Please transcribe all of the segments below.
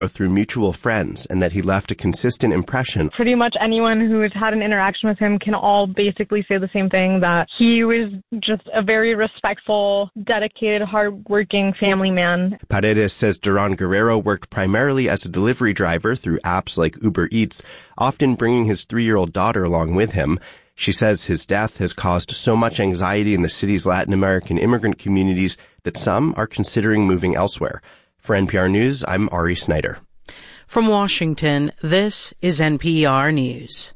through mutual friends, and that he left a consistent impression. Pretty much anyone who has had an interaction with him can all basically say the same thing, that he was just a very respectful, dedicated, hardworking family man. Paredes says Duran Guerrero worked primarily as a delivery driver through apps like Uber Eats, often bringing his 3-year-old daughter along with him. She says his death has caused so much anxiety in the city's Latin American immigrant communities that some are considering moving elsewhere. For NPR News, I'm Ari Snyder. From Washington, this is NPR News.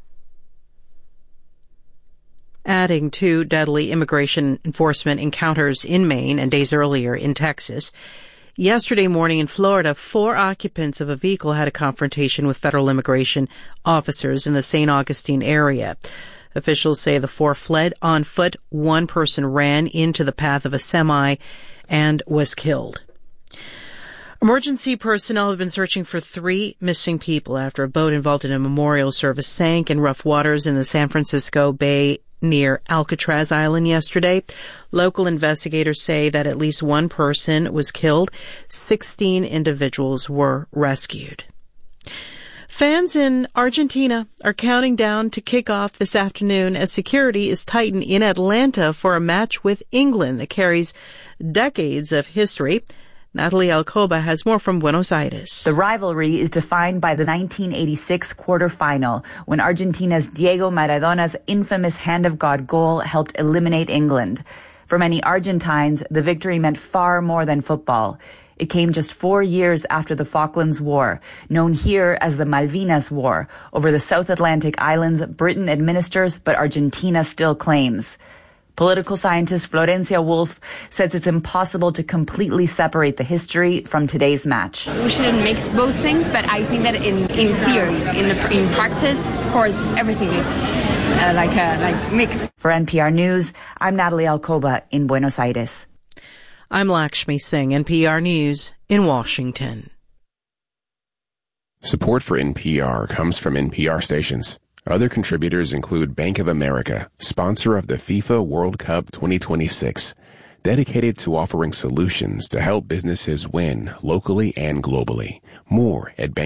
Adding to deadly immigration enforcement encounters in Maine and days earlier in Texas, yesterday morning in Florida, 4 occupants of a vehicle had a confrontation with federal immigration officers in the St. Augustine area. Officials say the 4 fled on foot. 1 person ran into the path of a semi and was killed. Emergency personnel have been searching for 3 missing people after a boat involved in a memorial service sank in rough waters in the San Francisco Bay near Alcatraz Island yesterday. Local investigators say that at least 1 person was killed. 16 individuals were rescued. Fans in Argentina are counting down to kick off this afternoon as security is tightened in Atlanta for a match with England that carries decades of history. Natalie Alcoba has more from Buenos Aires. The rivalry is defined by the 1986 quarterfinal, when Argentina's Diego Maradona's infamous Hand of God goal helped eliminate England. For many Argentines, the victory meant far more than football. It came just 4 years after the Falklands War, known here as the Malvinas War, over the South Atlantic islands Britain administers but Argentina still claims. Political scientist Florencia Wolf says it's impossible to completely separate the history from today's match. We shouldn't mix both things, but I think that in theory, in practice, of course, everything is like mixed. For NPR News, I'm Natalie Alcoba in Buenos Aires. I'm Lakshmi Singh, NPR News in Washington. Support for NPR comes from NPR stations. Other contributors include Bank of America, sponsor of the FIFA World Cup 2026, dedicated to offering solutions to help businesses win locally and globally. More at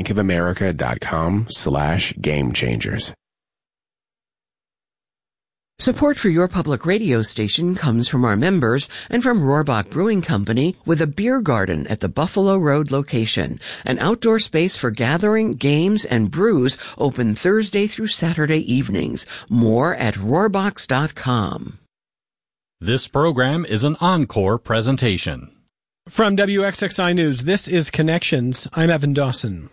bankofamerica.com/gamechangers. Support for your public radio station comes from our members and from Rohrbach Brewing Company with a beer garden at the Buffalo Road location, an outdoor space for gathering, games, and brews open Thursday through Saturday evenings. More at rohrbachs.com. This program is an encore presentation. From WXXI News, this is Connections. I'm Evan Dawson.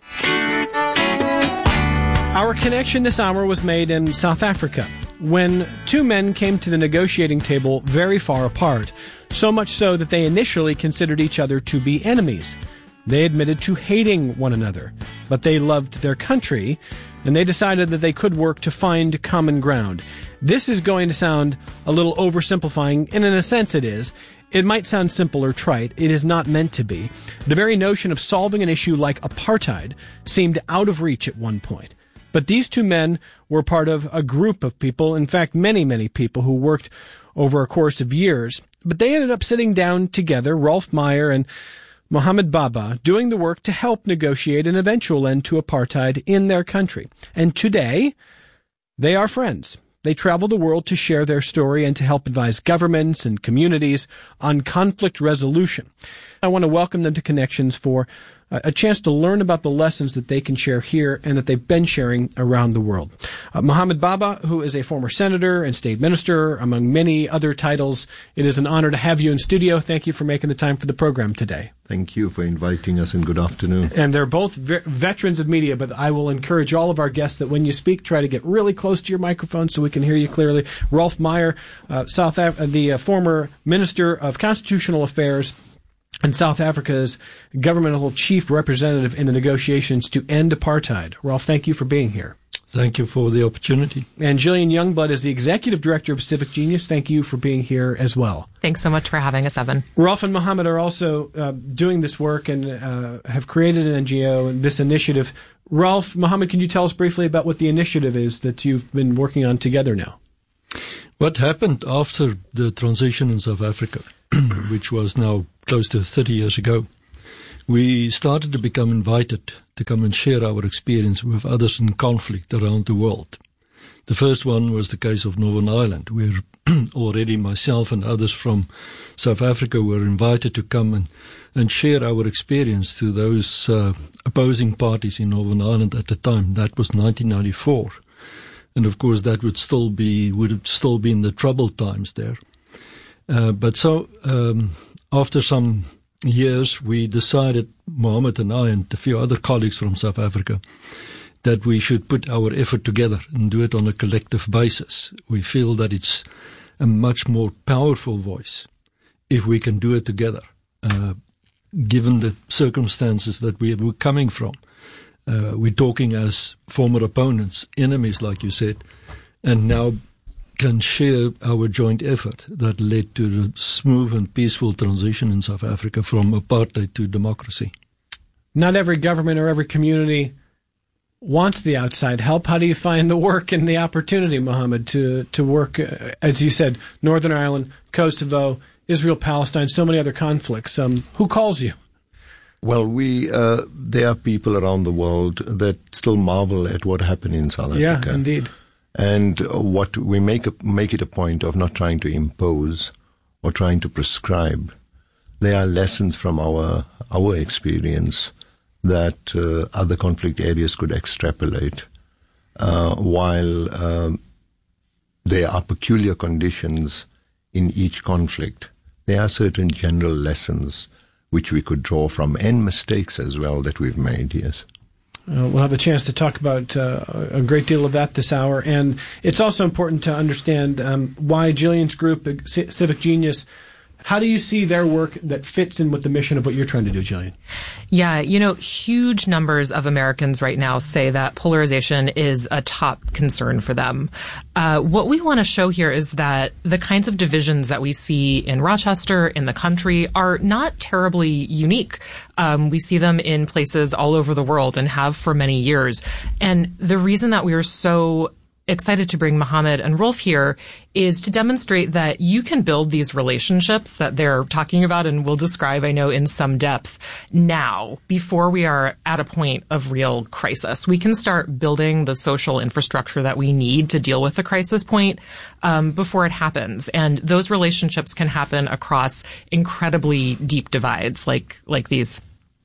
Our connection this hour was made in South Africa, when 2 men came to the negotiating table very far apart, so much so that they initially considered each other to be enemies. They admitted to hating one another, but they loved their country, and they decided that they could work to find common ground. This is going to sound a little oversimplifying, and in a sense it is. It might sound simple or trite. It is not meant to be. The very notion of solving an issue like apartheid seemed out of reach at one point. But these 2 men were part of a group of people, in fact, many, many people who worked over a course of years. But they ended up sitting down together, Rolf Meyer and Mohamed Baba, doing the work to help negotiate an eventual end to apartheid in their country. And today, they are friends. They travel the world to share their story and to help advise governments and communities on conflict resolution. I want to welcome them to Connections for a chance to learn about the lessons that they can share here and that they've been sharing around the world. Mohamed Baba, who is a former senator and state minister, among many other titles, it is an honor to have you in studio. Thank you for making the time for the program today. Thank you for inviting us, and good afternoon. And they're both veterans of media, but I will encourage all of our guests that when you speak, try to get really close to your microphone so we can hear you clearly. Rolf Meyer, the former Minister of Constitutional Affairs and South Africa's governmental chief representative in the negotiations to end apartheid. Rolf, thank you for being here. Thank you for the opportunity. And Jillian Youngblood is the executive director of Civic Genius. Thank you for being here as well. Thanks so much for having us, Evan. Rolf and Mohamed are also doing this work and have created an NGO and this initiative. Rolf, Mohamed, can you tell us briefly about what the initiative is that you've been working on together now? What happened after the transition in South Africa, which was now close to 30 years ago, we started to become invited to come and share our experience with others in conflict around the world. The first one was the case of Northern Ireland, where already myself and others from South Africa were invited to come and share our experience to those opposing parties in Northern Ireland at the time. That was 1994. And of course that would have still been the troubled times there. But after some years, we decided, Mohammed and I and a few other colleagues from South Africa, that we should put our effort together and do it on a collective basis. We feel that it's a much more powerful voice if we can do it together, given the circumstances that we're coming from. We're talking as former opponents, enemies, like you said, and now can share our joint effort that led to the smooth and peaceful transition in South Africa from apartheid to democracy. Not every government or every community wants the outside help. How do you find the work and the opportunity, Mohammed, to work, as you said, Northern Ireland, Kosovo, Israel, Palestine, so many other conflicts? Who calls you? Well, there are people around the world that still marvel at what happened in South Africa. Yeah, indeed. And what we make it a point of not trying to impose or trying to prescribe. There are lessons from our experience that other conflict areas could extrapolate. While there are peculiar conditions in each conflict, there are certain general lessons which we could draw from, and mistakes as well that we've made, yes. We'll have a chance to talk about a great deal of that this hour. And it's also important to understand why Jillian's group, Civic Genius, how do you see their work that fits in with the mission of what you're trying to do, Jillian? Yeah, huge numbers of Americans right now say that polarization is a top concern for them. What we want to show here is that the kinds of divisions that we see in Rochester, in the country, are not terribly unique. We see them in places all over the world and have for many years. And the reason that we are so excited to bring Mohammed and Rolf here is to demonstrate that you can build these relationships that they're talking about and will describe, I know, in some depth now, before we are at a point of real crisis. We can start building the social infrastructure that we need to deal with the crisis point before it happens. And those relationships can happen across incredibly deep divides like these.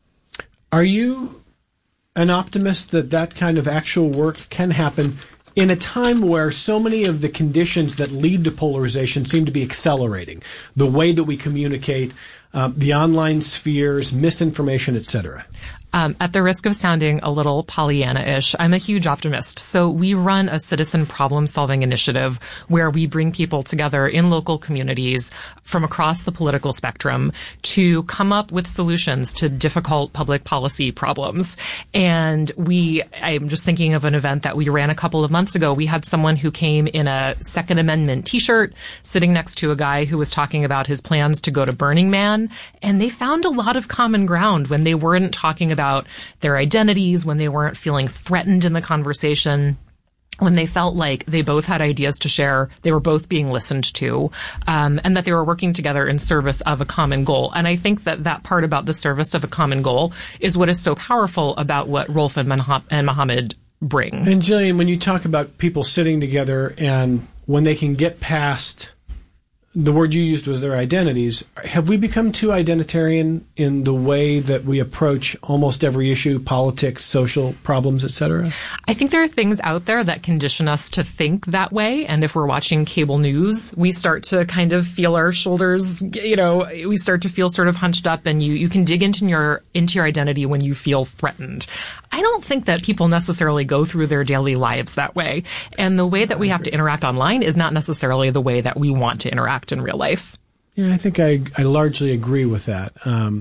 Are you an optimist that kind of actual work can happen in a time where so many of the conditions that lead to polarization seem to be accelerating? The way that we communicate, the online spheres, misinformation, etc. At the risk of sounding a little Pollyanna-ish, I'm a huge optimist. So we run a citizen problem-solving initiative where we bring people together in local communities from across the political spectrum to come up with solutions to difficult public policy problems. And I'm just thinking of an event that we ran a couple of months ago. We had someone who came in a Second Amendment t-shirt sitting next to a guy who was talking about his plans to go to Burning Man. And they found a lot of common ground when they weren't talking about their identities, when they weren't feeling threatened in the conversation, when they felt like they both had ideas to share, they were both being listened to, and that they were working together in service of a common goal. And I think that part about the service of a common goal is what is so powerful about what Rolf and Mohammed bring. And Jillian, when you talk about people sitting together and when they can get past, the word you used was their identities, have we become too identitarian in the way that we approach almost every issue, politics, social problems, etc.? I think there are things out there that condition us to think that way. And if we're watching cable news, we start to kind of feel our shoulders, we start to feel sort of hunched up, and you can dig into your identity when you feel threatened. I don't think that people necessarily go through their daily lives that way. And the way that we have to interact online is not necessarily the way that we want to interact in real life. Yeah, I think I largely agree with that.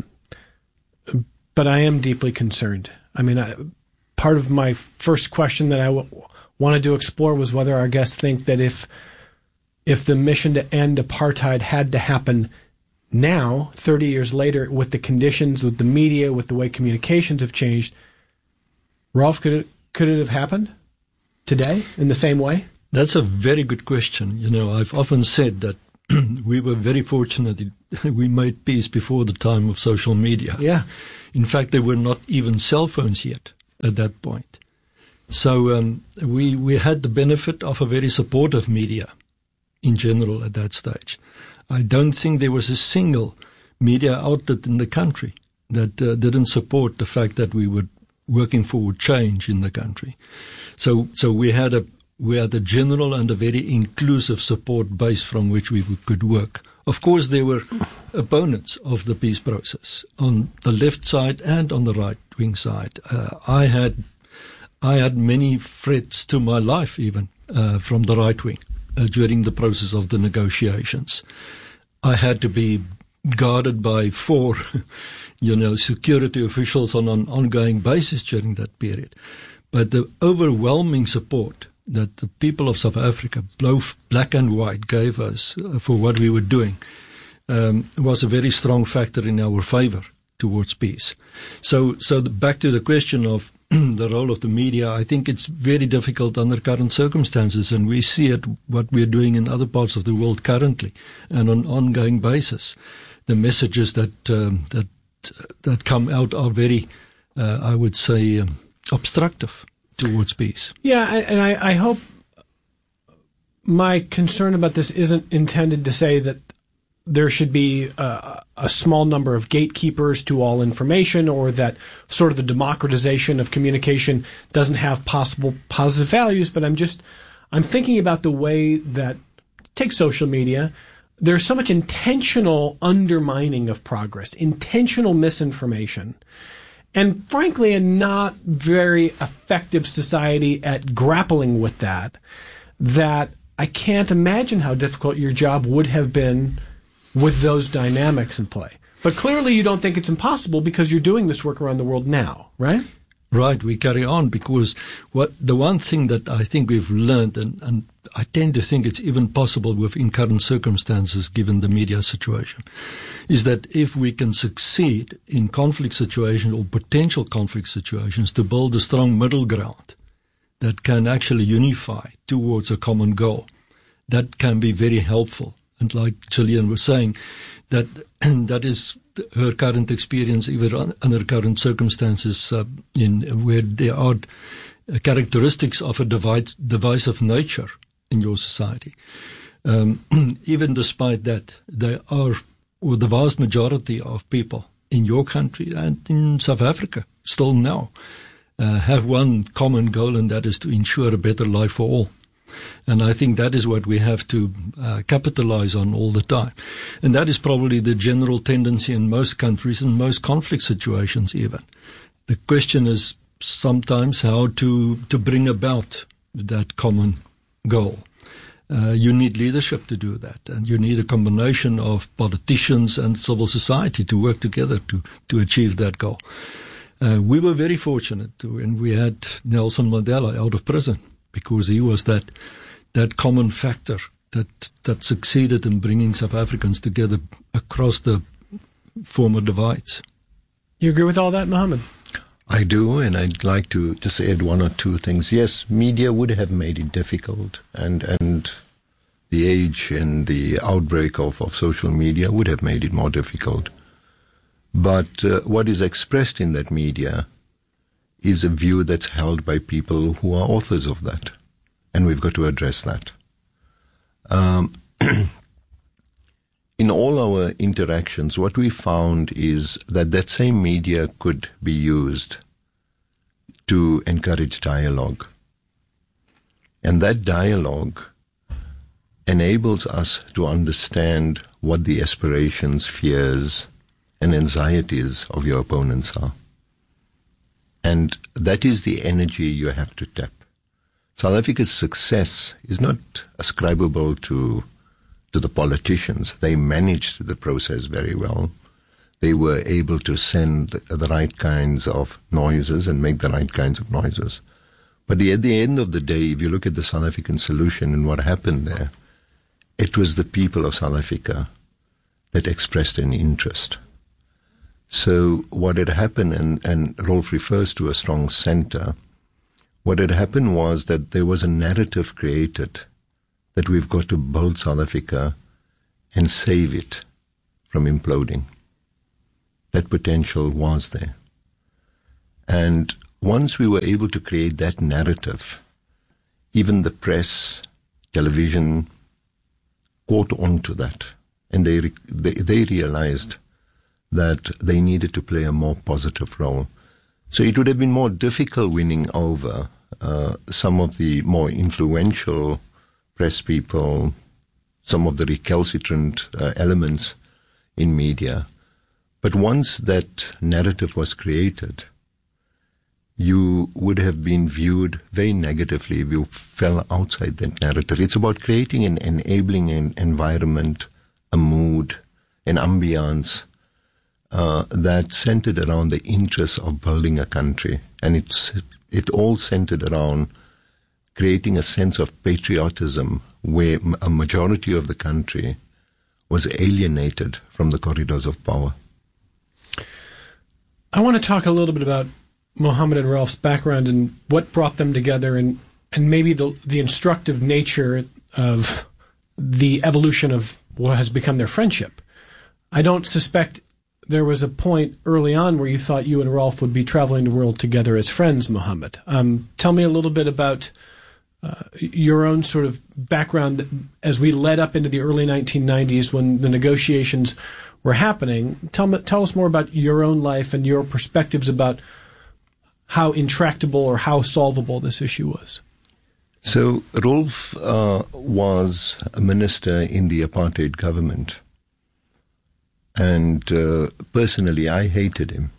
But I am deeply concerned. I mean, part of my first question that I wanted to explore was whether our guests think that if the mission to end apartheid had to happen now, 30 years later, with the conditions, with the media, with the way communications have changed, Rolf, could it have happened today in the same way? That's a very good question. I've often said that we were very fortunate. We made peace before the time of social media. Yeah. In fact, there were not even cell phones yet at that point. So we had the benefit of a very supportive media in general at that stage. I don't think there was a single media outlet in the country that didn't support the fact that we were working for change in the country. So we had a general and a very inclusive support base from which we could work. Of course, there were opponents of the peace process on the left side and on the right-wing side. I had many threats to my life even from the right wing during the process of the negotiations. I had to be guarded by 4, security officials on an ongoing basis during that period. But the overwhelming support that the people of South Africa, both black and white, gave us for what we were doing was a very strong factor in our favor towards peace. So back to the question of the role of the media, I think it's very difficult under current circumstances, and we see it what we're doing in other parts of the world currently and on an ongoing basis. The messages that come out are very, I would say, obstructive towards peace. Yeah, and I hope my concern about this isn't intended to say that there should be a small number of gatekeepers to all information, or that sort of the democratization of communication doesn't have possible positive values. But I'm thinking about the way that, take social media, there's so much intentional undermining of progress, intentional misinformation, and frankly, a not very effective society at grappling with that I can't imagine how difficult your job would have been with those dynamics in play. But clearly you don't think it's impossible because you're doing this work around the world now, right? Right, we carry on because the one thing that I think we've learned, and I tend to think it's even possible within current circumstances given the media situation, is that if we can succeed in conflict situations or potential conflict situations to build a strong middle ground that can actually unify towards a common goal, that can be very helpful. And like Gillian was saying, that is her current experience, even under current circumstances, where there are characteristics of a divisive nature in your society. Even despite that, there are, or the vast majority of people in your country and in South Africa still now have one common goal, and that is to ensure a better life for all. And I think that is what we have to capitalize on all the time. And that is probably the general tendency in most countries and most conflict situations even. The question is sometimes how to bring about that common goal. You need leadership to do that, and you need a combination of politicians and civil society to work together to achieve that goal. We were very fortunate when we had Nelson Mandela out of prison, because he was that common factor that succeeded in bringing South Africans together across the former divides. You agree with all that, Mohammed? I do, and I'd like to just add one or two things. Yes, media would have made it difficult, and the age and the outbreak of social media would have made it more difficult. But what is expressed in that media is a view that's held by people who are authors of that. And we've got to address that. In all our interactions, what we found is that same media could be used to encourage dialogue. And that dialogue enables us to understand what the aspirations, fears, and anxieties of your opponents are. And that is the energy you have to tap. South Africa's success is not ascribable to the politicians. They managed the process very well. They were able to send the right kinds of noises and make the right kinds of noises. But at the end of the day, if you look at the South African solution and what happened there, it was the people of South Africa that expressed an interest. So what had happened, and Rolf refers to a strong center, what had happened was that there was a narrative created that we've got to build South Africa and save it from imploding. That potential was there. And once we were able to create that narrative, even the press, television, caught on to that. And they realized that they needed to play a more positive role. So it would have been more difficult winning over some of the more influential press people, some of the recalcitrant elements in media. But once that narrative was created, you would have been viewed very negatively if you fell outside that narrative. It's about creating an enabling environment, a mood, an ambience that centered around the interests of building a country. And it all centered around creating a sense of patriotism where a majority of the country was alienated from the corridors of power. I want to talk a little bit about Mohammed and Ralph's background and what brought them together, and maybe the instructive nature of the evolution of what has become their friendship. I don't suspect there was a point early on where you thought you and Ralph would be traveling the world together as friends, Mohammed. Tell me a little bit about your own sort of background as we led up into the early 1990s when the negotiations were happening. Tell us more about your own life and your perspectives about how intractable or how solvable this issue was. So Rolf was a minister in the apartheid government. And personally, I hated him.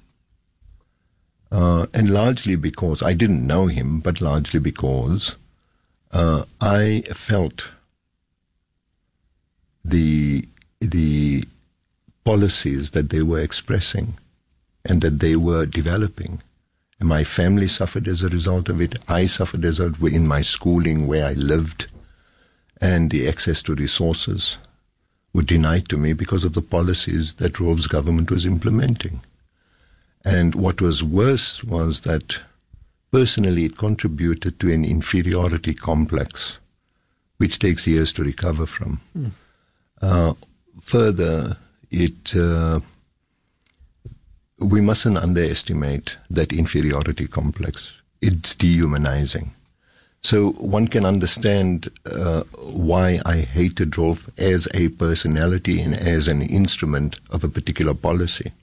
And largely because, I didn't know him, but largely because I felt the policies that they were expressing and that they were developing. And my family suffered as a result of it. I suffered as a result in my schooling where I lived, and the access to resources were denied to me because of the policies that Rolf's government was implementing. And what was worse was that personally it contributed to an inferiority complex, which takes years to recover from. Further, we mustn't underestimate that inferiority complex. It's dehumanizing. So one can understand why I hated Rolf as a personality and as an instrument of a particular policy.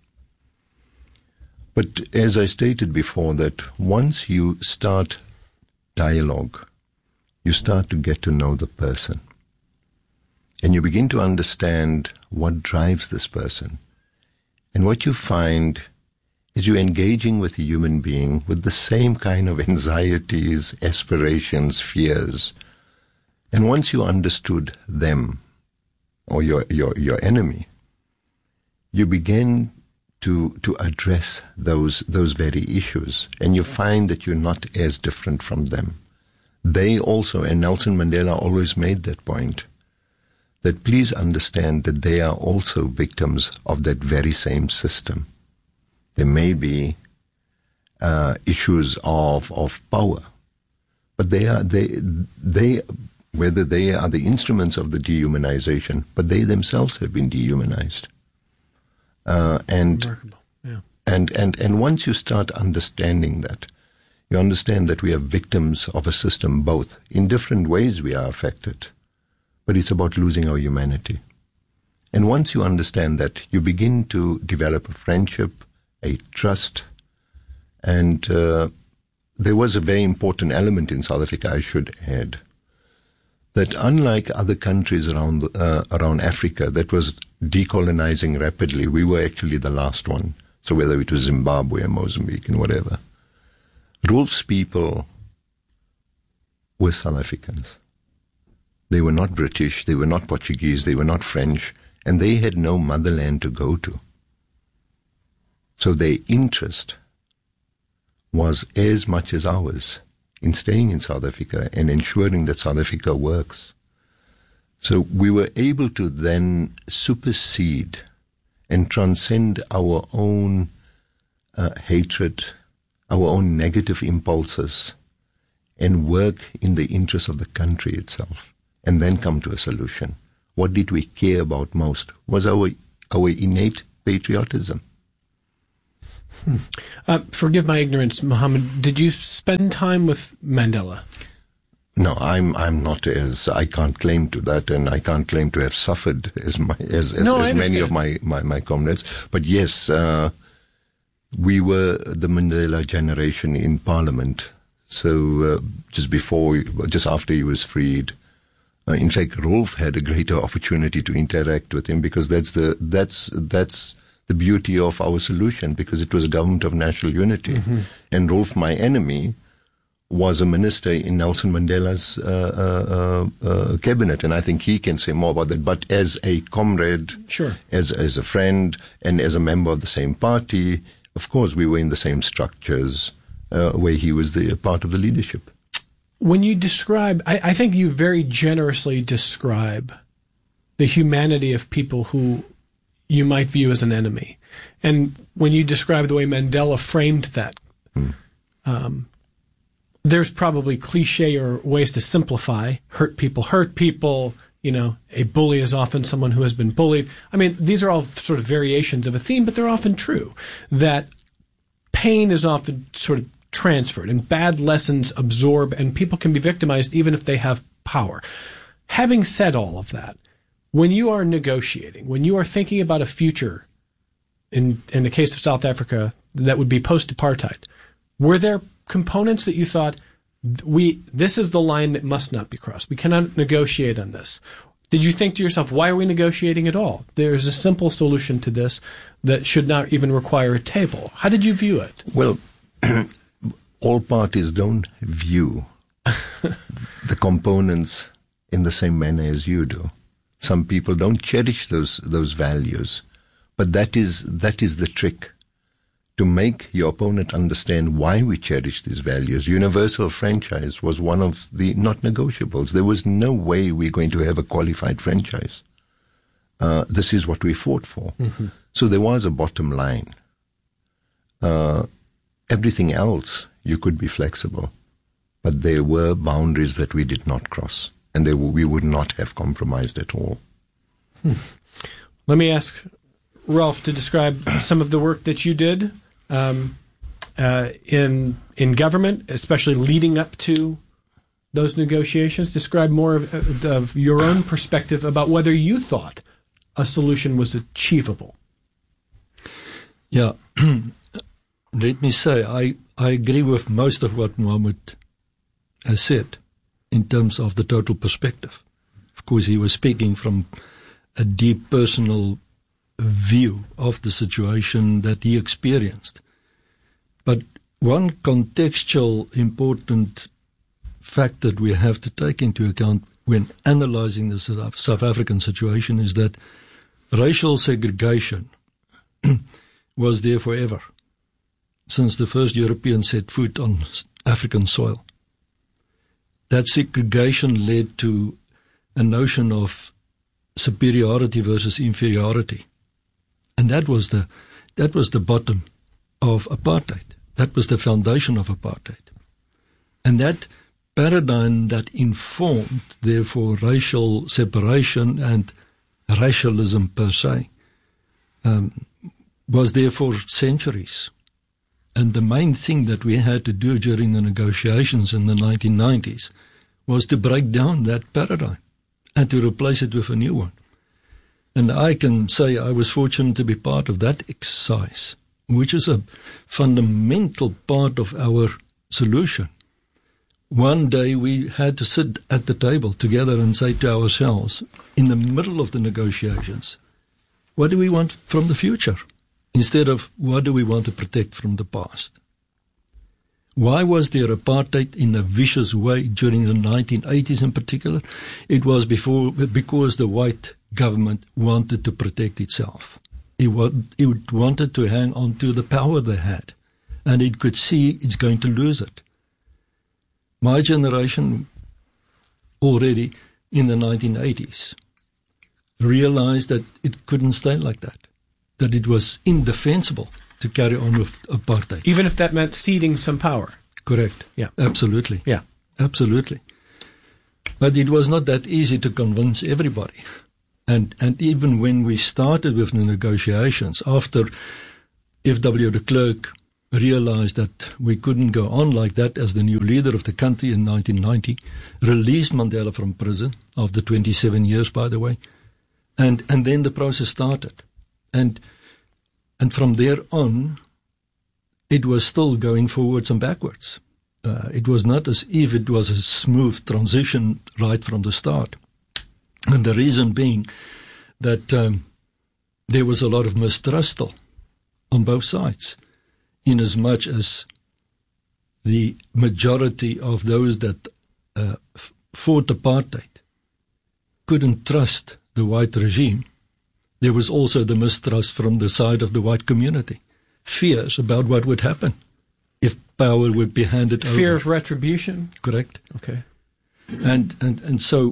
But as I stated before, that once you start dialogue, you start to get to know the person. And you begin to understand what drives this person. And what you find is you're engaging with a human being with the same kind of anxieties, aspirations, fears. And once you understood them, or your enemy, you begin to address those very issues. And you find that you're not as different from them. They also, and Nelson Mandela always made that point, that please understand that they are also victims of that very same system. There may be issues of power, but they whether they are the instruments of the dehumanization, but they themselves have been dehumanized. And once you start understanding that, you understand that we are victims of a system. Both in different ways we are affected. But it's about losing our humanity. And once you understand that, you begin to develop a friendship, a trust. And there was a very important element in South Africa, I should add, that unlike other countries around Africa that was decolonizing rapidly, we were actually the last one. So whether it was Zimbabwe or Mozambique and whatever, Rolf's people were South Africans. They were not British, they were not Portuguese, they were not French, and they had no motherland to go to. So their interest was as much as ours in staying in South Africa and ensuring that South Africa works. So we were able to then supersede and transcend our own hatred, our own negative impulses, and work in the interest of the country itself, and then come to a solution. What did we care about most? Was our innate patriotism. Forgive my ignorance, Mohammed. Did you spend time with Mandela? No, I'm not I can't claim to that, and I can't claim to have suffered as many of my comrades. But yes, we were the Mandela generation in Parliament. So just after he was freed, in fact, Rolf had a greater opportunity to interact with him, because that's the beauty of our solution, because it was a government of national unity. Mm-hmm. And Rolf, my enemy, was a minister in Nelson Mandela's cabinet, and I think he can say more about that. But as a comrade, sure, as a friend, and as a member of the same party, of course, we were in the same structures where he was the part of the leadership. When you describe, I think you very generously describe the humanity of people who you might view as an enemy. And when you describe the way Mandela framed that, there's probably cliche or ways to simplify. Hurt people, a bully is often someone who has been bullied. I mean, these are all sort of variations of a theme, but they're often true. That pain is often sort of transferred, and bad lessons absorb, and people can be victimized even if they have power. Having said all of that, when you are negotiating, when you are thinking about a future, in the case of South Africa, that would be post-apartheid, were there components that you thought, this is the line that must not be crossed, we cannot negotiate on this? Did you think to yourself, why are we negotiating at all? There's a simple solution to this that should not even require a table. How did you view it? Well, all parties don't view the components in the same manner as you do. Some people don't cherish those values, but that is the trick, to make your opponent understand why we cherish these values. Universal franchise was one of the not negotiables. There was no way we're going to have a qualified franchise. This is what we fought for. Mm-hmm. So there was a bottom line. Everything else, you could be flexible, but there were boundaries that we did not cross, and we would not have compromised at all. Let me ask Rolf to describe some of the work that you did in government, especially leading up to those negotiations. Describe more of your own perspective about whether you thought a solution was achievable. Yeah. Let me say, I agree with most of what Mohammed has said in terms of the total perspective. Of course, he was speaking from a deep personal view of the situation that he experienced. But one contextual important fact that we have to take into account when analyzing the South African situation is that racial segregation was there forever, since the first Europeans set foot on African soil. That segregation led to a notion of superiority versus inferiority. And that was the bottom of apartheid. That was the foundation of apartheid. And that paradigm that informed, therefore, racial separation and racialism per se, was there for centuries. And the main thing that we had to do during the negotiations in the 1990s was to break down that paradigm and to replace it with a new one. And I can say I was fortunate to be part of that exercise, which is a fundamental part of our solution. One day we had to sit at the table together and say to ourselves, in the middle of the negotiations, what do we want from the future? Instead of what do we want to protect from the past? Why was there apartheid in a vicious way during the 1980s in particular? It was because the white government wanted to protect itself. It wanted to hang on to the power they had, and it could see it's going to lose it. My generation, already in the 1980s, realized that it couldn't stay like that it was indefensible to carry on with apartheid. Even if that meant ceding some power. Correct. Yeah. Absolutely. Yeah. Absolutely. But it was not that easy to convince everybody And even when we started with the negotiations, after F.W. de Klerk realized that we couldn't go on like that as the new leader of the country in 1990, released Mandela from prison after 27 years, by the way, and then the process started. And from there on, it was still going forwards and backwards. It was not as if it was a smooth transition right from the start. And the reason being that there was a lot of mistrust on both sides, inasmuch as the majority of those that fought apartheid couldn't trust the white regime. There was also the mistrust from the side of the white community, fears about what would happen if power would be handed over. Fear of retribution? Correct. Okay. And so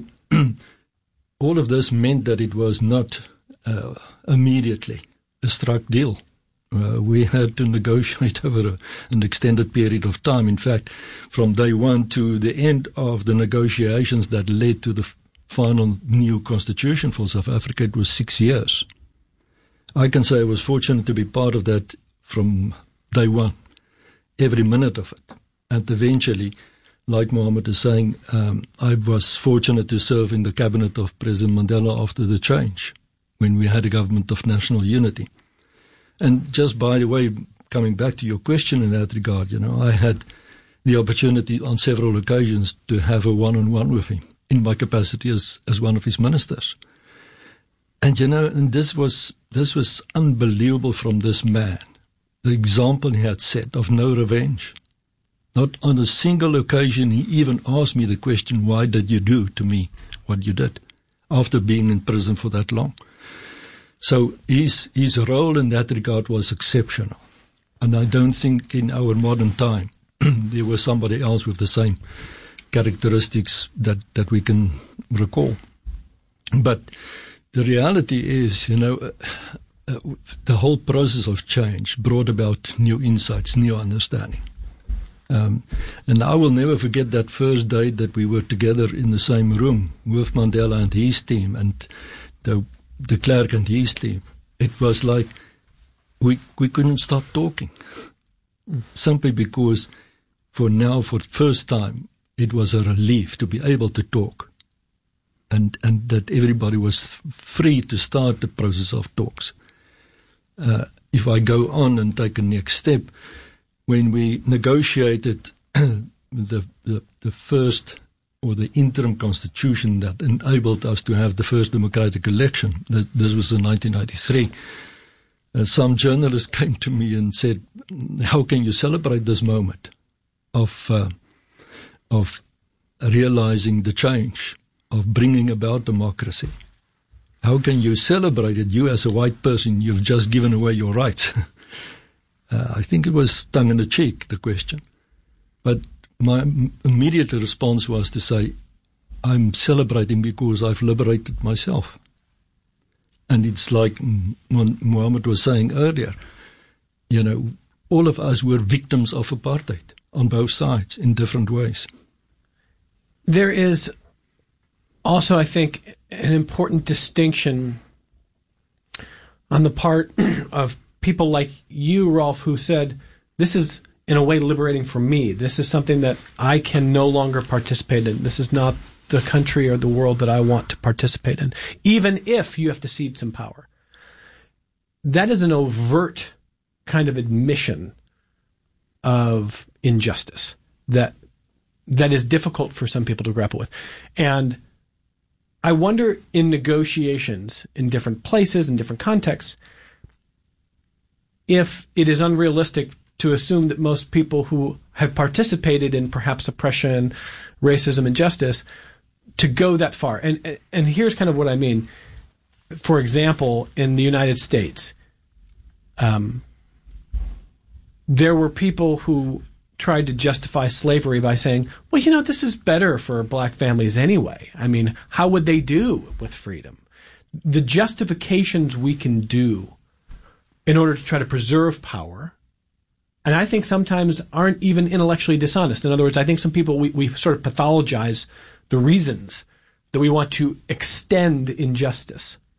all of this meant that it was not immediately a struck deal. We had to negotiate over an extended period of time. In fact, from day one to the end of the negotiations that led to the final new constitution for South Africa, it was 6 years. I can say I was fortunate to be part of that from day one, every minute of it. And eventually, like Mohammed is saying, I was fortunate to serve in the cabinet of President Mandela after the change, when we had a government of national unity. And just by the way, coming back to your question in that regard, I had the opportunity on several occasions to have a one-on-one with him in my capacity as one of his ministers. And and this was unbelievable from this man. The example he had set of no revenge. Not on a single occasion he even asked me the question, why did you do to me what you did, after being in prison for that long? So his role in that regard was exceptional. And I don't think in our modern time there was somebody else with the same characteristics that we can recall. But the reality is, the whole process of change brought about new insights, new understanding. And I will never forget that first day that we were together in the same room with Mandela and his team and the Klerk and his team. It was like we couldn't stop talking. Simply because for the first time, it was a relief to be able to talk. And that everybody was free to start the process of talks. If I go on and take a next step, when we negotiated the first or the interim constitution that enabled us to have the first democratic election, this was in 1993, some journalists came to me and said, how can you celebrate this moment of realizing the change, of bringing about democracy? How can you celebrate it? You as a white person, you've just given away your rights. I think it was tongue in the cheek, the question. But my immediate response was to say, I'm celebrating because I've liberated myself. And it's like Mohammed was saying earlier, all of us were victims of apartheid on both sides in different ways. There is also, I think, an important distinction on the part of people like you, Rolf, who said, this is in a way liberating for me. This is something that I can no longer participate in. This is not the country or the world that I want to participate in, even if you have to cede some power. That is an overt kind of admission of injustice that is difficult for some people to grapple with. And I wonder, in negotiations in different places, in different contexts, if it is unrealistic to assume that most people who have participated in perhaps oppression, racism, injustice, to go that far. And here's kind of what I mean. For example, in the United States, there were people who tried to justify slavery by saying, well, this is better for black families anyway. I mean, how would they do with freedom? The justifications we can do in order to try to preserve power, and I think sometimes aren't even intellectually dishonest. In other words, I think some people, we sort of pathologize the reasons that we want to extend injustice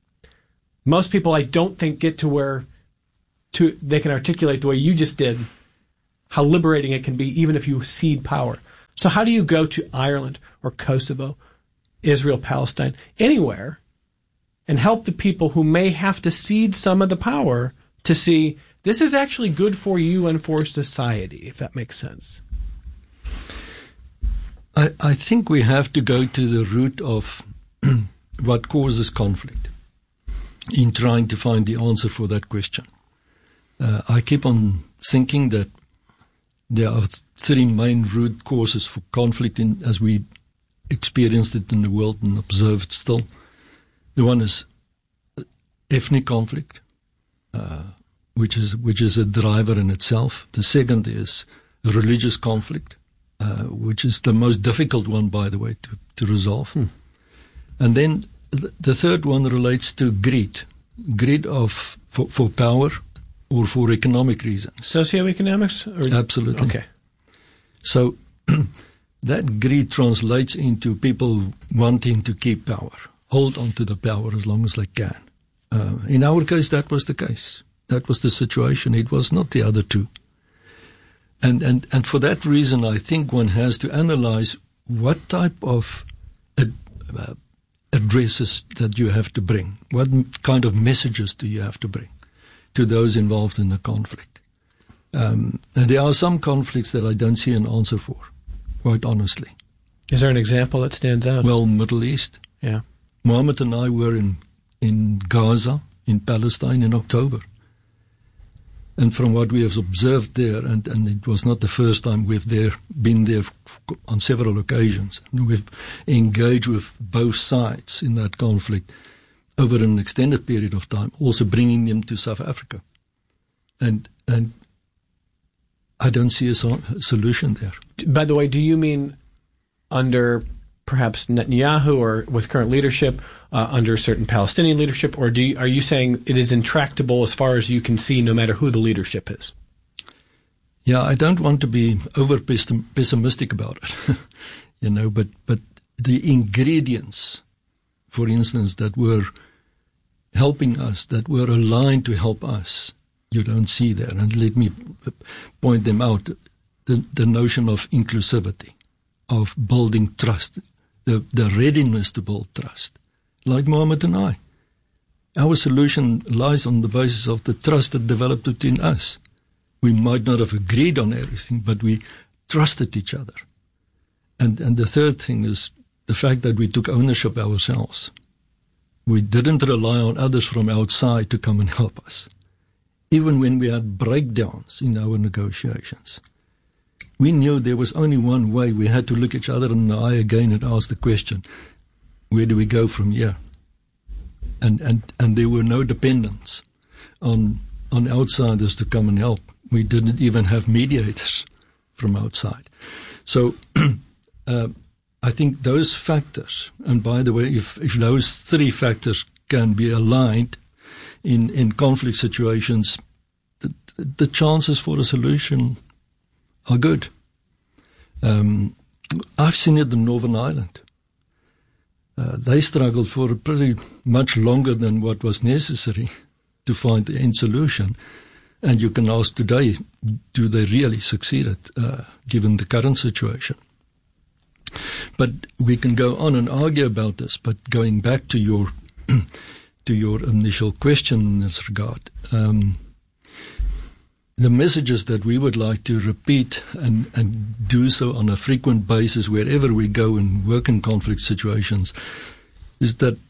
Most people, I don't think, get to where they can articulate the way you just did how liberating it can be, even if you cede power. So how do you go to Ireland or Kosovo, Israel, Palestine, anywhere, and help the people who may have to cede some of the power to see this is actually good for you and for society, if that makes sense? I think we have to go to the root of what causes conflict in trying to find the answer for that question. I keep on thinking that there are three main root causes for conflict as we experienced it in the world and observe it still. The one is ethnic conflict, which is a driver in itself. The second is religious conflict, which is the most difficult one, by the way, to resolve. And then the third one relates to greed for power or for economic reasons. Socioeconomics? Absolutely. Okay. So that greed translates into people wanting to keep power, hold on to the power as long as they can. In our case, that was the case. That was the situation. It was not the other two. And for that reason, I think one has to analyze what type of addresses that you have to bring. What kind of messages do you have to bring to those involved in the conflict? And there are some conflicts that I don't see an answer for, quite honestly. Is there an example that stands out? Well, Middle East. Yeah. Mohammed and I were in Gaza, in Palestine, in October. And from what we have observed there, and it was not the first time we've been there on several occasions, and we've engaged with both sides in that conflict over an extended period of time, also bringing them to South Africa. And I don't see a solution there. By the way, do you mean under perhaps Netanyahu or with current leadership, under certain Palestinian leadership, or are you saying it is intractable as far as you can see, no matter who the leadership is? Yeah, I don't want to be over pessimistic about it, but the ingredients, for instance, that were helping us, that were aligned to help us, you don't see there. And let me point them out. The notion of inclusivity, of building trust, the readiness to build trust, like Mohammed and I. Our solution lies on the basis of the trust that developed between us. We might not have agreed on everything, but we trusted each other. And the third thing is the fact that we took ownership ourselves. We didn't rely on others from outside to come and help us. Even when we had breakdowns in our negotiations, we knew there was only one way. We had to look each other in the eye again and ask the question, where do we go from here? And there were no dependents on outsiders to come and help. We didn't even have mediators from outside. So I think those factors, and by the way, if those three factors can be aligned in conflict situations, the chances for a solution are good. I've seen it in Northern Ireland. They struggled for pretty much longer than what was necessary to find the end solution. And you can ask today, do they really succeed given the current situation? But we can go on and argue about this. But going back to your initial question in this regard, the messages that we would like to repeat and do so on a frequent basis wherever we go and work in conflict situations is that,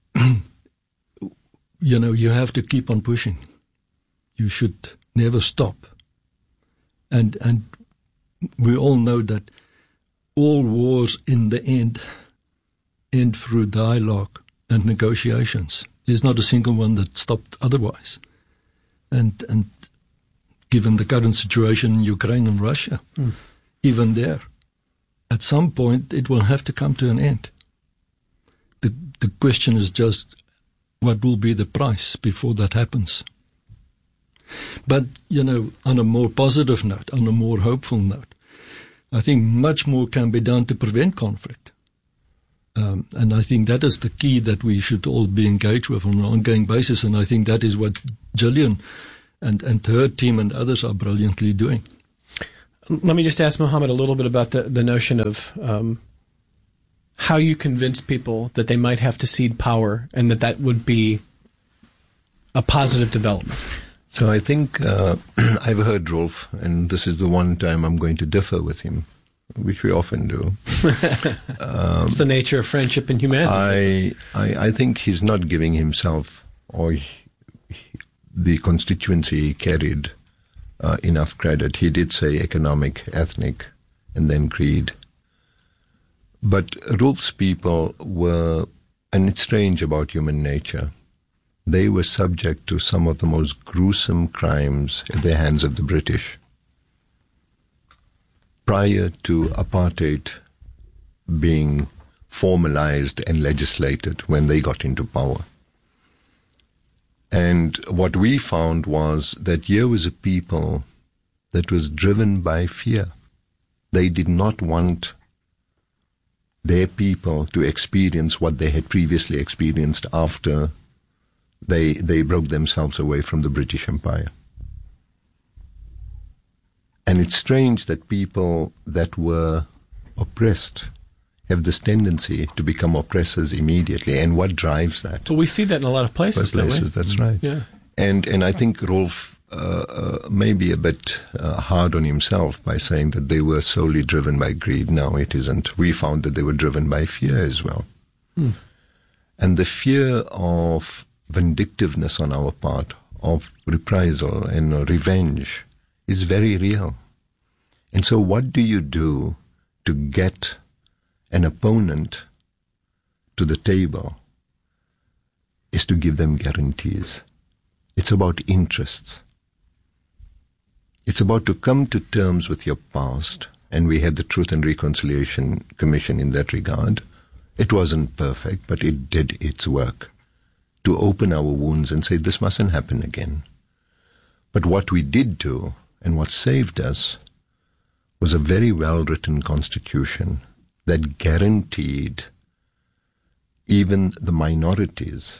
you have to keep on pushing. You should never stop. And we all know that all wars in the end through dialogue and negotiations. There's not a single one that stopped otherwise. And given the current situation in Ukraine and Russia, even there, at some point it will have to come to an end. The question is just what will be the price before that happens. But, on a more positive note, on a more hopeful note, I think much more can be done to prevent conflict. And I think that is the key that we should all be engaged with on an ongoing basis. And I think that is what Gillian and her team and others are brilliantly doing. Let me just ask Mohammed a little bit about the notion of how you convince people that they might have to cede power and that would be a positive development. So I think I've heard Rolf, and this is the one time I'm going to differ with him, which we often do. It's the nature of friendship and humanity. I think he's not giving himself or the constituency he carried enough credit. He did say economic, ethnic, and then greed. But Rolf's people were, and it's strange about human nature, they were subject to some of the most gruesome crimes at the hands of the British. Prior to apartheid being formalized and legislated when they got into power. And what we found was that here was a people that was driven by fear. They did not want their people to experience what they had previously experienced after they broke themselves away from the British Empire. And it's strange that people that were oppressed have this tendency to become oppressors immediately. And what drives that? Well, we see that in a lot of places. That's right. Yeah. And I think Rolf may be a bit hard on himself by saying that they were solely driven by greed. No, it isn't. We found that they were driven by fear as well. And the fear of vindictiveness on our part, of reprisal and revenge, is very real. And so what do you do to get an opponent to the table is to give them guarantees. It's about interests. It's about to come to terms with your past, and we had the Truth and Reconciliation Commission in that regard. It wasn't perfect, but it did its work to open our wounds and say this mustn't happen again. But what we did do, and what saved us, was a very well-written constitution that guaranteed even the minorities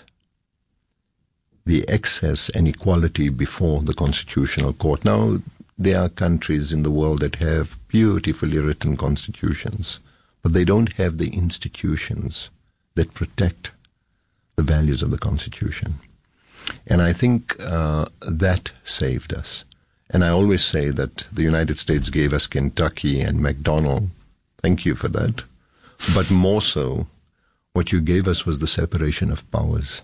the access and equality before the Constitutional Court. Now, there are countries in the world that have beautifully written constitutions, but they don't have the institutions that protect the values of the Constitution. And I think that saved us. And I always say that the United States gave us Kentucky and McDonald. Thank you for that. But more so, what you gave us was the separation of powers.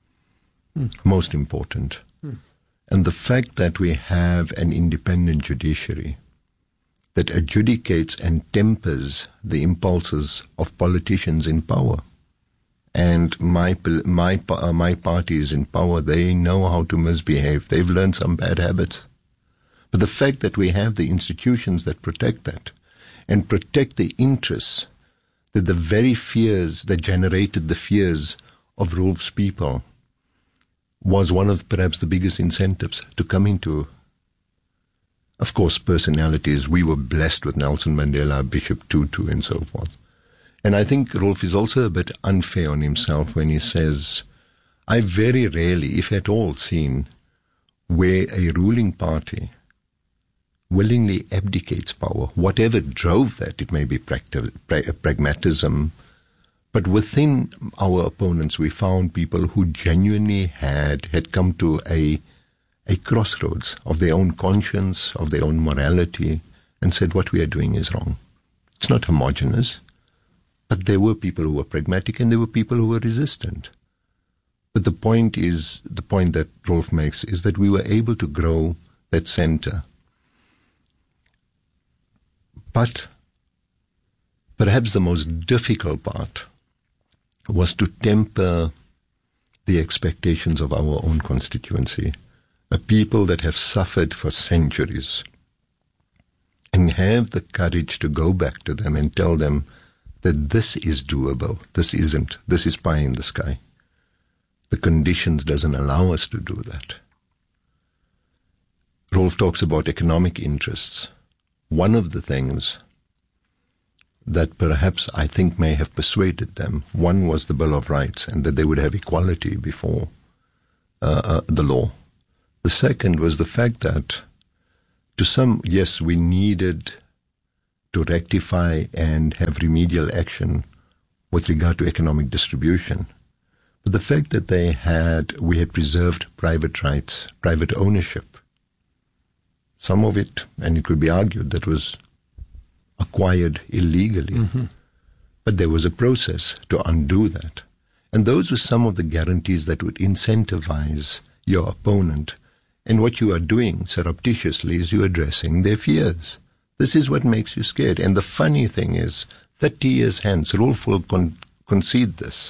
Most important. And the fact that we have an independent judiciary that adjudicates and tempers the impulses of politicians in power. And my party is in power. They know how to misbehave. They've learned some bad habits. But the fact that we have the institutions that protect that and protect the interests, that the very fears that generated the fears of Rolf's people was one of perhaps the biggest incentives to come into. Of course, personalities. We were blessed with Nelson Mandela, Bishop Tutu, and so forth. And I think Rolf is also a bit unfair on himself when he says, I very rarely, if at all, seen where a ruling party willingly abdicates power. Whatever drove that, it may be pragmatism, but within our opponents, we found people who genuinely had come to a crossroads of their own conscience, of their own morality, and said what we are doing is wrong. It's not homogeneous, but there were people who were pragmatic and there were people who were resistant. But the point that Rolf makes is that we were able to grow that center. But perhaps the most difficult part was to temper the expectations of our own constituency, a people that have suffered for centuries, and have the courage to go back to them and tell them that this is doable, this isn't, this is pie in the sky. The conditions doesn't allow us to do that. Rolf talks about economic interests. One of the things that perhaps I think may have persuaded them. One was the Bill of Rights, and that they would have equality before the law. The second was the fact that yes, we needed to rectify and have remedial action with regard to economic distribution. But the fact that we had preserved private rights, private ownership, some of it, and it could be argued, that was acquired illegally. Mm-hmm. But there was a process to undo that. And those were some of the guarantees that would incentivize your opponent. And what you are doing surreptitiously is you're addressing their fears. This is what makes you scared. And the funny thing is, 30 years hence, Rolf will concede this,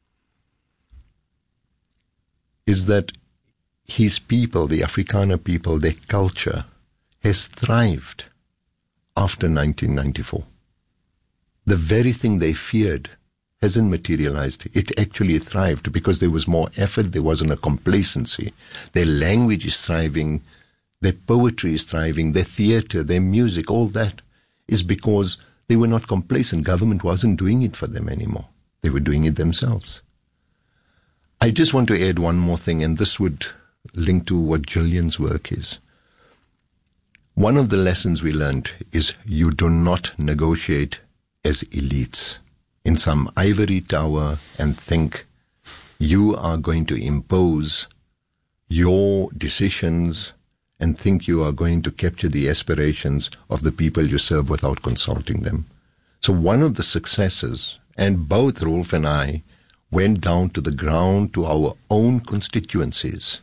is that his people, the Afrikaner people, their culture, has thrived after 1994. The very thing they feared hasn't materialized. It actually thrived because there was more effort, there wasn't a complacency. Their language is thriving, their poetry is thriving, their theater, their music, all that is because they were not complacent. Government wasn't doing it for them anymore. They were doing it themselves. I just want to add one more thing, and this would link to what Gillian's work is. One of the lessons we learned is you do not negotiate as elites in some ivory tower and think you are going to impose your decisions and think you are going to capture the aspirations of the people you serve without consulting them. So one of the successes, and both Rolf and I went down to the ground to our own constituencies.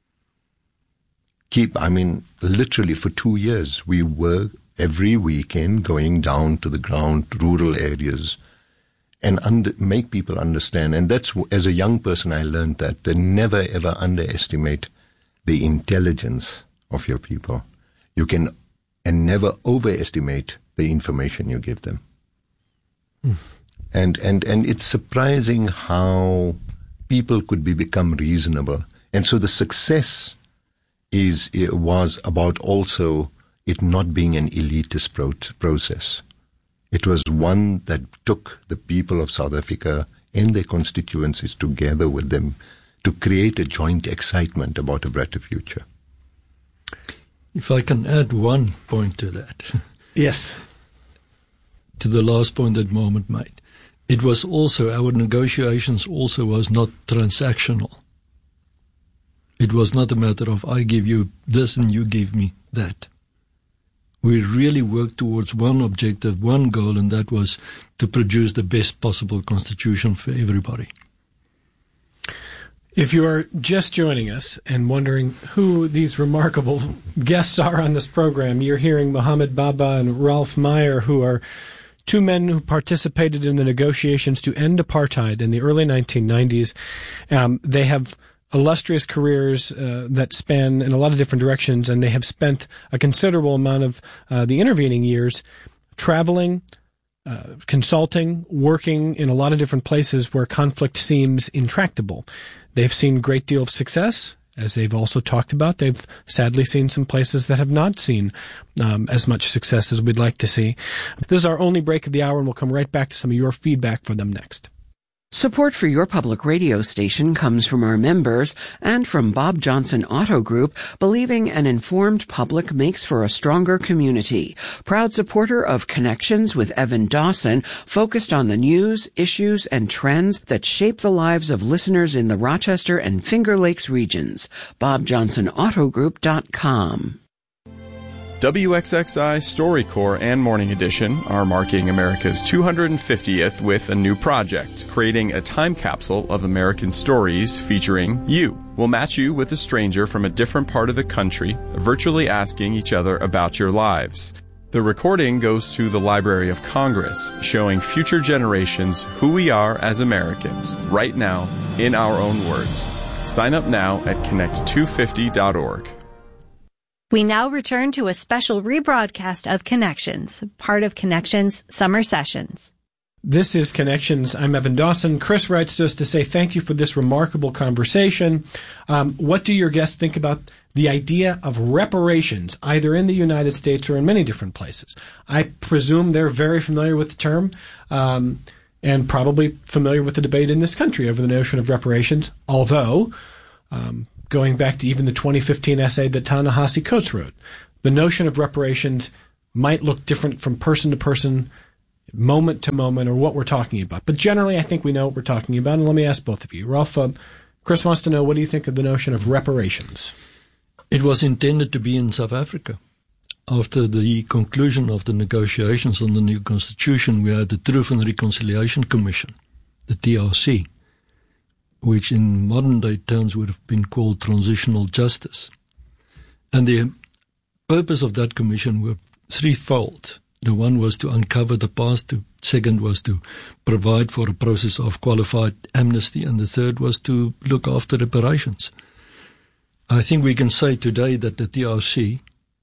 Literally for 2 years, we were every weekend going down to the ground, rural areas, and make people understand. And that's, as a young person, I learned that never ever underestimate the intelligence of your people. You can, and never overestimate the information you give them. Mm. And it's surprising how people could become reasonable. And so the success was about also it not being an elitist process. It was one that took the people of South Africa and their constituencies together with them to create a joint excitement about a better future. If I can add one point to that. Yes. To the last point that Mohammed made. It was also, our negotiations also was not transactional. It was not a matter of I give you this and you give me that. We really worked towards one objective, one goal, and that was to produce the best possible constitution for everybody. If you are just joining us and wondering who these remarkable guests are on this program, you're hearing Mohammed Baba and Rolf Meyer, who are two men who participated in the negotiations to end apartheid in the early 1990s. They have illustrious careers that span in a lot of different directions, and they have spent a considerable amount of the intervening years traveling, consulting, working in a lot of different places where conflict seems intractable. They've seen a great deal of success, as they've also talked about. They've sadly seen some places that have not seen as much success as we'd like to see. This is our only break of the hour, and we'll come right back to some of your feedback for them next. Support for your public radio station comes from our members and from Bob Johnson Auto Group, believing an informed public makes for a stronger community. Proud supporter of Connections with Evan Dawson, focused on the news, issues, and trends that shape the lives of listeners in the Rochester and Finger Lakes regions. BobJohnsonAutoGroup.com. WXXI StoryCorps and Morning Edition are marking America's 250th with a new project, creating a time capsule of American stories featuring you. We'll match you with a stranger from a different part of the country, virtually asking each other about your lives. The recording goes to the Library of Congress, showing future generations who we are as Americans, right now, in our own words. Sign up now at connect250.org. We now return to a special rebroadcast of Connections, part of Connections Summer Sessions. This is Connections. I'm Evan Dawson. Chris writes to us to say thank you for this remarkable conversation. What do your guests think about the idea of reparations, either in the United States or in many different places. I presume they're very familiar with the term, and probably familiar with the debate in this country over the notion of reparations, although, going back to even the 2015 essay that Ta-Nehisi Coates wrote, the notion of reparations might look different from person to person, moment to moment, or what we're talking about. But generally, I think we know what we're talking about, and let me ask both of you. Rolf, Chris wants to know, what do you think of the notion of reparations? It was intended to be in South Africa. After the conclusion of the negotiations on the new constitution, we had the Truth and Reconciliation Commission, the TRC, which in modern-day terms would have been called transitional justice. And the purpose of that commission were threefold. The one was to uncover the past, the second was to provide for a process of qualified amnesty, and the third was to look after reparations. I think we can say today that the TRC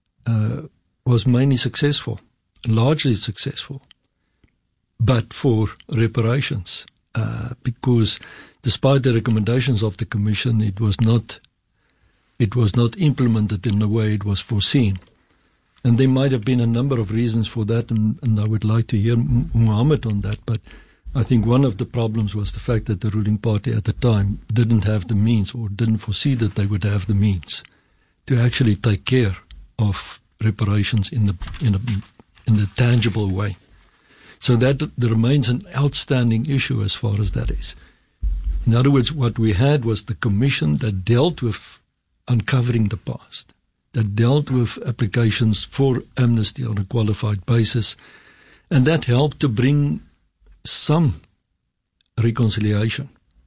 was mainly successful, largely successful, but for reparations, because despite the recommendations of the Commission, it was not implemented in the way it was foreseen. And there might have been a number of reasons for that, and I would like to hear Mohammed on that, but I think one of the problems was the fact that the ruling party at the time didn't have the means, or didn't foresee that they would have the means to actually take care of reparations in a tangible way. So that remains an outstanding issue as far as that is. In other words, what we had was the commission that dealt with uncovering the past, that dealt with applications for amnesty on a qualified basis, and that helped to bring some reconciliation,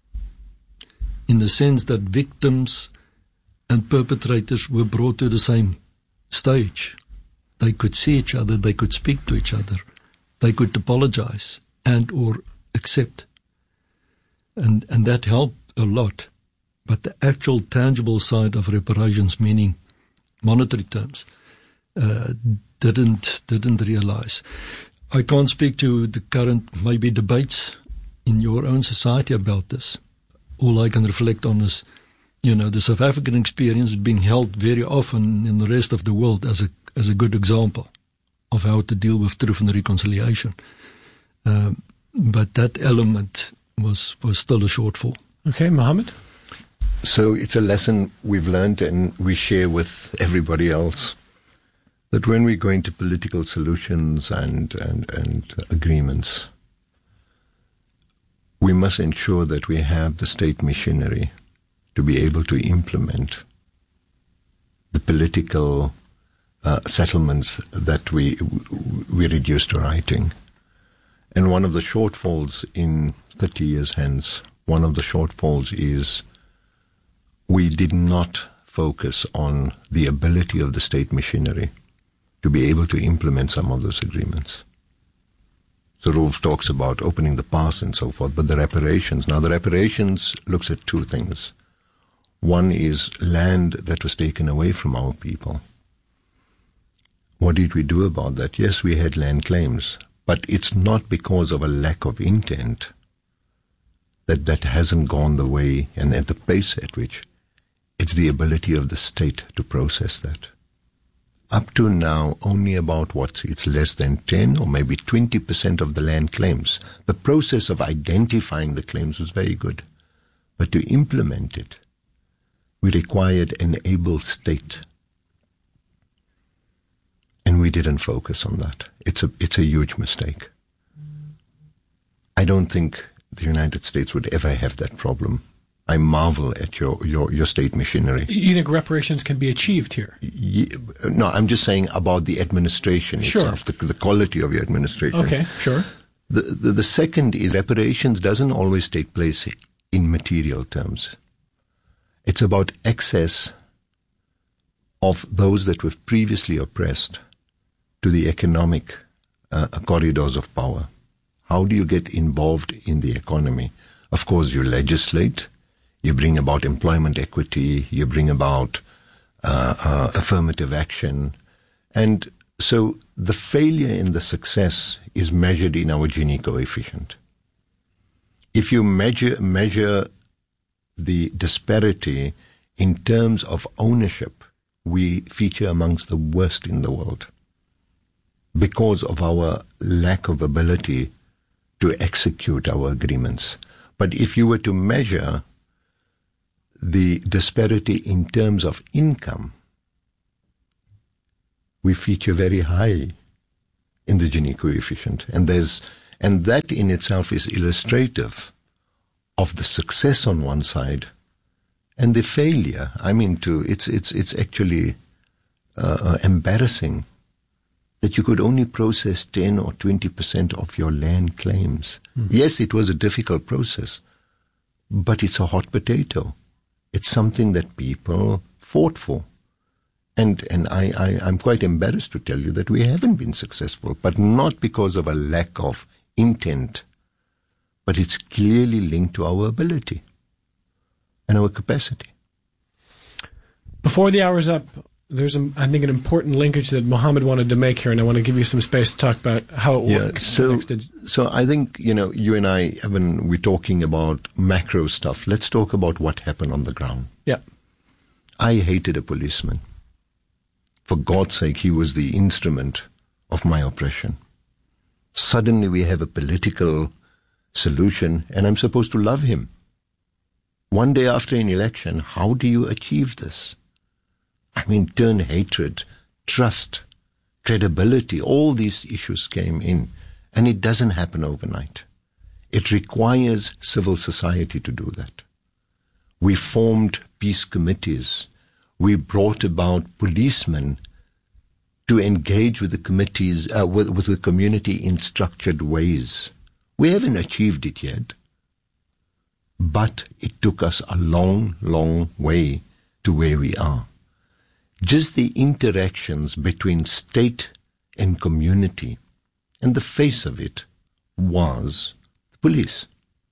in the sense that victims and perpetrators were brought to the same stage. They could see each other, they could speak to each other, they could apologize and or accept. And that helped a lot. But the actual tangible side of reparations, meaning monetary terms, didn't realize. I can't speak to the current maybe debates in your own society about this. All I can reflect on is, the South African experience is being held very often in the rest of the world as a good example of how to deal with truth and reconciliation. But that element was still a shortfall. Okay, Mohammed? So it's a lesson we've learned and we share with everybody else, that when we go into political solutions and agreements, we must ensure that we have the state machinery to be able to implement the political settlements that we reduce to writing. And one of the shortfalls in 30 years hence, one of the shortfalls is we did not focus on the ability of the state machinery to be able to implement some of those agreements. So Rolf talks about opening the past and so forth, but the reparations looks at two things. One is land that was taken away from our people. What did we do about that? Yes, we had land claims, but it's not because of a lack of intent that hasn't gone the way and at the pace at which. It's the ability of the state to process that. Up to now, only about it's less than 10 or maybe 20% of the land claims. The process of identifying the claims was very good. But to implement it, we required an able state. And we didn't focus on that. It's a huge mistake. I don't think the United States would ever have that problem. I marvel at your state machinery. You think reparations can be achieved here? No, I'm just saying about the administration itself, the quality of your administration. Okay, sure. The second is reparations doesn't always take place in material terms. It's about access of those that were previously oppressed to the economic corridors of power. How do you get involved in the economy? Of course, you legislate. You bring about employment equity, you bring about affirmative action. And so the failure in the success is measured in our Gini coefficient. If you measure the disparity in terms of ownership we feature amongst the worst in the world because of our lack of ability to execute our agreements. But if you were to measure the disparity in terms of income, we feature very high in the Gini coefficient. And that in itself is illustrative of the success on one side and the failure. I mean, it's actually embarrassing that you could only process 10 or 20% of your land claims. Mm-hmm. Yes, it was a difficult process, but it's a hot potato. It's something that people fought for. And I'm quite embarrassed to tell you that we haven't been successful, but not because of a lack of intent, but it's clearly linked to our ability and our capacity. Before the hour's up, there's, I think, an important linkage that Mohammed wanted to make here, and I want to give you some space to talk about how it works. So I think, you and I, Evan, we're talking about macro stuff. Let's talk about what happened on the ground. Yeah. I hated a policeman. For God's sake, he was the instrument of my oppression. Suddenly we have a political solution, and I'm supposed to love him. One day after an election, how do you achieve this? I mean, turn hatred, trust, credibility, all these issues came in, and it doesn't happen overnight. It requires civil society to do that. We formed peace committees. We brought about policemen to engage with the committees, with the community in structured ways. We haven't achieved it yet, but it took us a long, long way to where we are. Just the interactions between state and community, and the face of it was the police.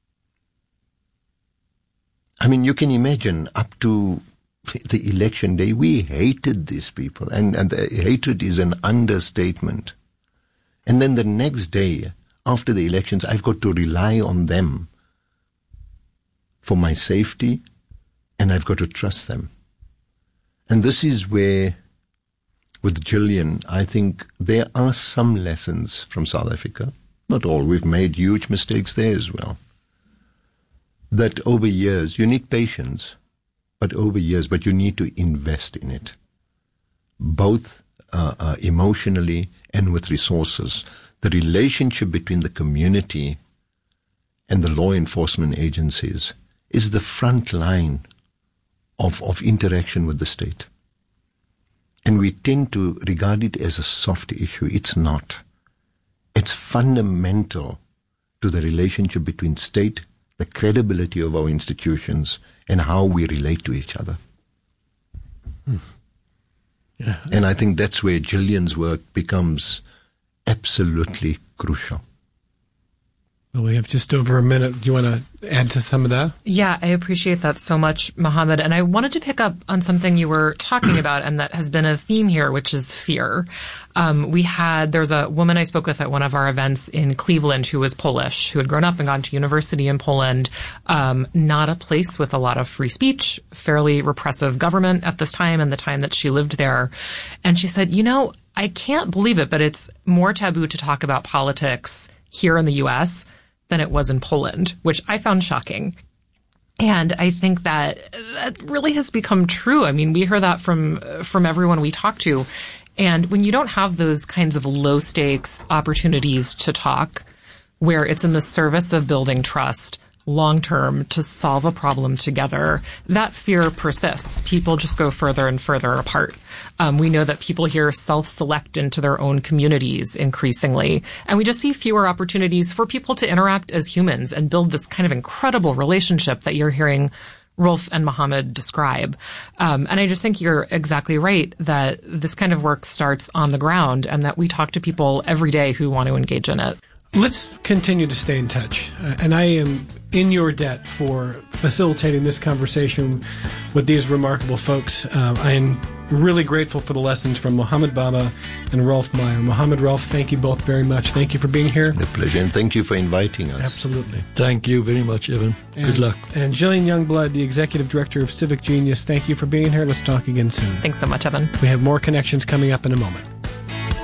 I mean, you can imagine up to the election day, we hated these people, and the hatred is an understatement. And then the next day, after the elections, I've got to rely on them for my safety, and I've got to trust them. And this is where, with Gillian, I think there are some lessons from South Africa. Not all. We've made huge mistakes there as well. That over years, you need patience, but you need to invest in it, both emotionally and with resources. The relationship between the community and the law enforcement agencies is the front line of interaction with the state. And we tend to regard it as a soft issue. It's not. It's fundamental to the relationship between state, the credibility of our institutions, and how we relate to each other. Yeah. And I think that's where Gillian's work becomes absolutely crucial. Well, we have just over a minute. Do you want to add to some of that? Yeah, I appreciate that so much, Mohammed. And I wanted to pick up on something you were talking about, and that has been a theme here, which is fear. There's a woman I spoke with at one of our events in Cleveland who was Polish, who had grown up and gone to university in Poland, not a place with a lot of free speech, fairly repressive government at this time and the time that she lived there. And she said, I can't believe it, but it's more taboo to talk about politics here in the U.S. than it was in Poland, which I found shocking. And I think that really has become true. I mean, we hear that from everyone we talk to. And when you don't have those kinds of low stakes opportunities to talk, where it's in the service of building trust long term to solve a problem together, that fear persists. People just go further and further apart. We know that people here self-select into their own communities increasingly, and we just see fewer opportunities for people to interact as humans and build this kind of incredible relationship that you're hearing Rolf and Mohammed describe. And I just think you're exactly right that this kind of work starts on the ground and that we talk to people every day who want to engage in it. Let's continue to stay in touch. And I am in your debt for facilitating this conversation with these remarkable folks. I am really grateful for the lessons from Mohammed Baba and Rolf Meyer. Mohammed, Rolf, thank you both very much. Thank you for being here. A pleasure, and thank you for inviting us. Absolutely. Thank you very much, Evan. Good luck. And Jillian Youngblood, the Executive Director of Civic Genius, thank you for being here. Let's talk again soon. Thanks so much, Evan. We have more connections coming up in a moment.